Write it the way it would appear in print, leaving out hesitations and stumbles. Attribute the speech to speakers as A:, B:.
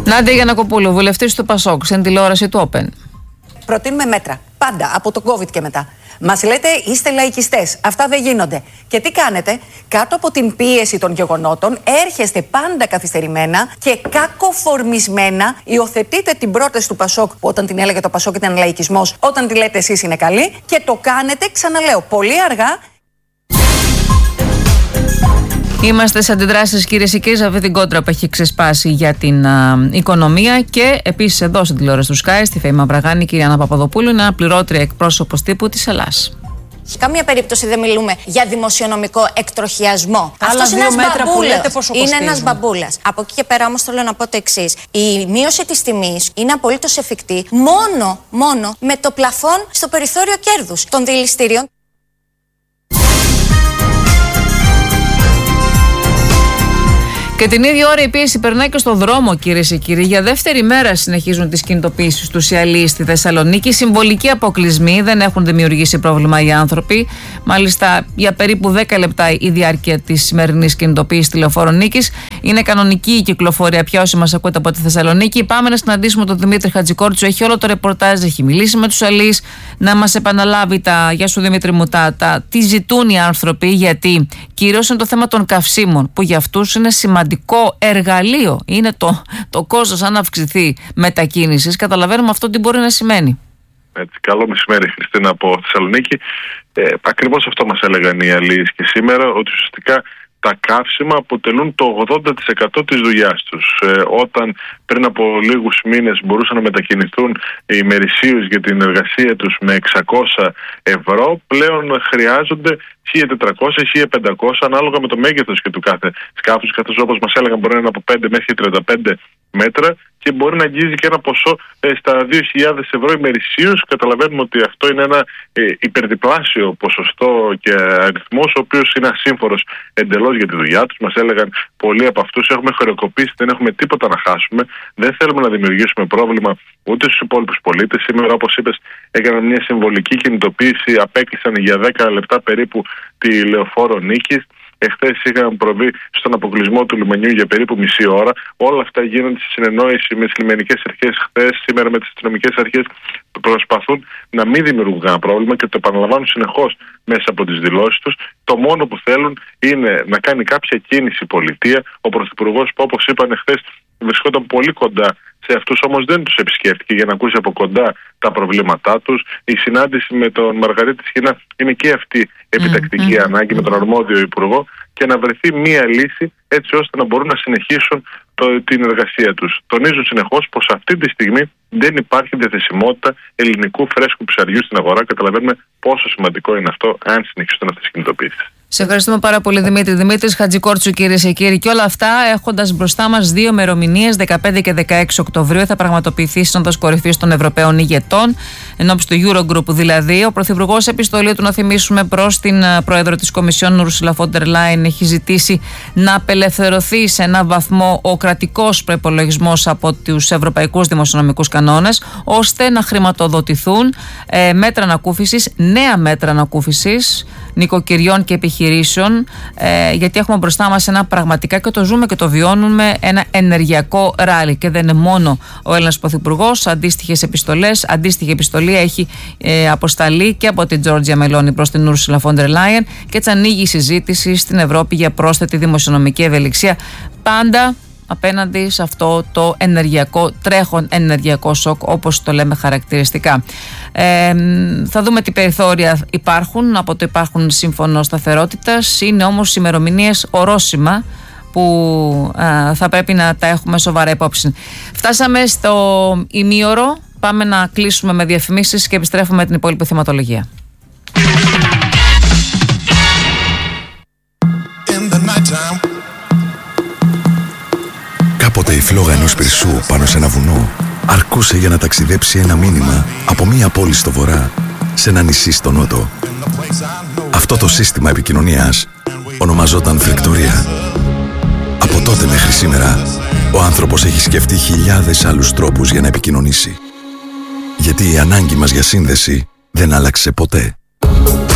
A: Νάντια Γιαννακοπούλου, βουλευτής του ΠΑΣΟΚ, στην τηλεόραση του Open.
B: Προτείνουμε μέτρα. Πάντα, από το COVID και μετά. Μας λέτε είστε λαϊκιστές. Αυτά δεν γίνονται. Και τι κάνετε? Κάτω από την πίεση των γεγονότων, έρχεστε πάντα καθυστερημένα και κακοφορμισμένα. Υιοθετείτε την πρόταση του ΠΑΣΟΚ, που όταν την έλεγε το ΠΑΣΟΚ ήταν λαϊκισμός, όταν τη λέτε εσείς είναι καλή, και το κάνετε, ξαναλέω, πολύ αργά.
A: Είμαστε σε αντιδράσεις, κυρίες και κύριοι, σε αυτή την κόντρα που έχει ξεσπάσει για την οικονομία. Και επίσης εδώ στην τηλεόραση του Sky, στη Φέη Μαυραγάνη, η κυρία Άννα Παπαδοπούλου είναι αναπληρώτρια εκπρόσωπος τύπου της Ελλάς.
C: Σε καμία περίπτωση δεν μιλούμε για δημοσιονομικό εκτροχιασμό.
B: Αυτός είναι
C: ένας μπαμπούλας. Από εκεί και πέρα όμως θέλω να πω το εξής. Η μείωση της τιμής είναι απολύτως εφικτή μόνο με το πλαφόν στο περιθώριο κέρδους των δηληστηρίων.
A: Και την ίδια ώρα η πίεση περνάει και στο δρόμο, κυρίες και κύριοι. Για δεύτερη μέρα συνεχίζουν τις κινητοποιήσεις τους οι αλοίοι στη Θεσσαλονίκη. Συμβολικοί αποκλεισμοί, δεν έχουν δημιουργήσει πρόβλημα οι άνθρωποι. Μάλιστα, για περίπου 10 λεπτά η διάρκεια της σημερινής κινητοποίησης τηλεοφόρων Νίκης. Είναι κανονική η κυκλοφορία πια, όσοι μας ακούτε από τη Θεσσαλονίκη. Πάμε να συναντήσουμε τον Δημήτρη Χατζικόρτσου. Έχει όλο το ρεπορτάζ, έχει μιλήσει με τους αλοίους. Να μας επαναλάβει γεια σου Δημήτρη μου, τι ζητούν οι άνθρωποι, γιατί κυρίως είναι το θέμα των καυσίμων, που για αυτούς είναι σημαντικό εργαλείο. Είναι το κόστος, αν αυξηθεί μετακίνησης. Καταλαβαίνουμε αυτό τι μπορεί να σημαίνει.
D: Έτσι, καλό μεσημέρι, Χριστίνα, από Θεσσαλονίκη. Ακριβώς αυτό μας έλεγαν οι αλοίοι και σήμερα, ότι ουσιαστικά τα καύσιμα αποτελούν το 80% της δουλειάς τους. Όταν πριν από λίγους μήνες μπορούσαν να μετακινηθούν ημερησίως για την εργασία τους με 600 ευρώ, πλέον χρειάζονται 1.400-1.500 ανάλογα με το μέγεθος και του κάθε σκάφους, καθώς όπως μας έλεγαν μπορεί να είναι από 5 μέχρι 35 μέτρα και μπορεί να αγγίζει και ένα ποσό στα 2.000 ευρώ ημερησίως. Καταλαβαίνουμε ότι αυτό είναι ένα υπερδιπλάσιο ποσοστό και αριθμός, ο οποίος είναι ασύμφορος εντελώς για τη δουλειά τους. Μας έλεγαν πολλοί από αυτούς: έχουμε χρεοκοπήσει, δεν έχουμε τίποτα να χάσουμε, δεν θέλουμε να δημιουργήσουμε πρόβλημα ούτε στους υπόλοιπους πολίτες. Σήμερα, όπως είπες, έκαναν μια συμβολική κινητοποίηση, απέκλεισαν για 10 λεπτά περίπου τη λεωφόρο Νίκης. Εχθές είχαν προβεί στον αποκλεισμό του λιμενιού για περίπου μισή ώρα. Όλα αυτά γίνονται σε συνεννόηση με τις λιμενικές αρχές χθες, σήμερα με τις αστυνομικές αρχές, που προσπαθούν να μην δημιουργούν κανένα πρόβλημα και το επαναλαμβάνουν συνεχώς μέσα από τις δηλώσεις τους. Το μόνο που θέλουν είναι να κάνει κάποια κίνηση η πολιτεία. Ο Πρωθυπουργός, που όπως είπαν χθες, βρισκόταν πολύ κοντά σε αυτούς, όμως δεν τους επισκέφτηκε για να ακούσει από κοντά τα προβλήματά τους. Η συνάντηση με τον Μαργαρίτη Σχοινά είναι και αυτή επιτακτική ανάγκη με τον αρμόδιο υπουργό, και να βρεθεί μία λύση έτσι ώστε να μπορούν να συνεχίσουν την εργασία τους. Τονίζουν συνεχώς πως αυτή τη στιγμή δεν υπάρχει διαθεσιμότητα ελληνικού φρέσκου ψαριού στην αγορά. Καταλαβαίνουμε πόσο σημαντικό είναι αυτό, αν συνεχιστούν αυτές τις κινητοποιήσεις.
A: Σε ευχαριστούμε πάρα πολύ, Δημήτρη. Δημήτρης Χατζικόρτσου, κυρίες και κύριοι. Και όλα αυτά έχοντας μπροστά μας δύο ημερομηνίες, 15 και 16 Οκτωβρίου, θα πραγματοποιηθεί η Σύνοδος Κορυφής των Ευρωπαίων Ηγετών, ενώπιση του Eurogroup δηλαδή. Ο Πρωθυπουργός, επιστολή του, να θυμίσουμε, προς την Πρόεδρο της Κομισιόν, Ursula von der Leyen, έχει ζητήσει να απελευθερωθεί σε έναν βαθμό ο κρατικός προϋπολογισμός από τους ευρωπαϊκούς δημοσιονομικούς κανόνες, ώστε να χρηματοδοτηθούν μέτρα ανακούφισης, νέα μέτρα ανακούφισης νοικοκυριών και επιχειρήσεων, γιατί έχουμε μπροστά μας ένα πραγματικά, και το ζούμε και το βιώνουμε, ένα ενεργειακό ράλι. Και δεν είναι μόνο ο Έλληνας Πρωθυπουργός. Αντίστοιχη επιστολή έχει αποσταλεί και από την Τζόρτζια Μελόνι προς την Ursula von der Leyen, και έτσι ανοίγει η συζήτηση στην Ευρώπη για πρόσθετη δημοσιονομική ευελιξία, πάντα απέναντι σε αυτό το τρέχον ενεργειακό σοκ, όπως το λέμε χαρακτηριστικά. Θα δούμε τι περιθώρια υπάρχουν από το υπάρχον σύμφωνο σταθερότητας. Είναι όμως ημερομηνίες ορόσημα που θα πρέπει να τα έχουμε σοβαρά υπόψη. Φτάσαμε στο ημίωρο. Πάμε να κλείσουμε με διαφημίσεις και επιστρέφουμε με την υπόλοιπη θεματολογία.
E: Κάποτε η φλόγα ενός πυρσού πάνω σε ένα βουνό αρκούσε για να ταξιδέψει ένα μήνυμα από μία πόλη στο βορρά σε ένα νησί στο νότο. Αυτό το σύστημα επικοινωνίας ονομαζόταν φρεκτορία. Από τότε μέχρι σήμερα, ο άνθρωπος έχει σκεφτεί χιλιάδες άλλους τρόπους για να επικοινωνήσει. Γιατί η ανάγκη μας για σύνδεση δεν άλλαξε ποτέ.